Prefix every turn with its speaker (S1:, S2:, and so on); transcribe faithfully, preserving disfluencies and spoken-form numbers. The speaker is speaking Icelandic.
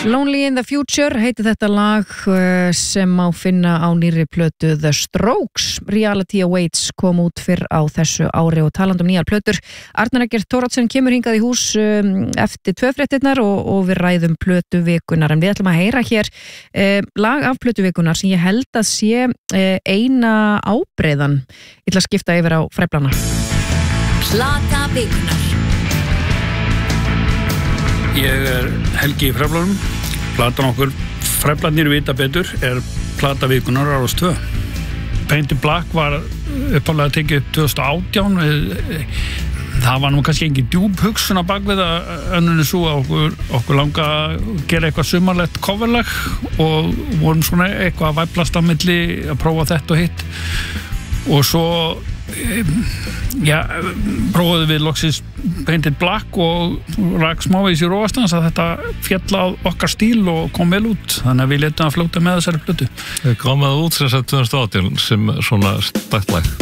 S1: Lonely in the Future heitir þetta lag sem má finna á nýrri plötu The Strokes. Reality Awaits kom út fyrr á þessu ári og talandi um nýjar plötur. Arnar Eggert Thoroddsen kemur hingað í hús eftir tvö fréttirnar og, og við ræðum plötu vikunar. En við ætlum að heyra hér eh, lag af plötu vikunar sem ég held að sé eh, eina ábreiðan. Ég ætla að skipta yfir á fræflana.
S2: Plata vikunar.
S3: Ég er Helgi í Fræflunum. Platan okkur Fræflarnir vita betur er plata vikunar á Rás tvö. Paint in Black var upphaflega tekið upp tvö þúsund og átján. Það var nú kannski engin djúp hugsun á bakvið að önnunni svo að okkur, okkur langa að gera eitthvað sumarlegt coverlag og vorum svona eitthvað að væplast á milli að prófa þetta og hitt. Og svo já, prófaði við loksins Paint in Black og rak smávegis í róastans að þetta féll á okkar stíl og kom vel út, þannig að við letum að fljóta með þessari plötu.
S4: Kom það út sem sagt tvö þúsund og átján sem svona stætt lag?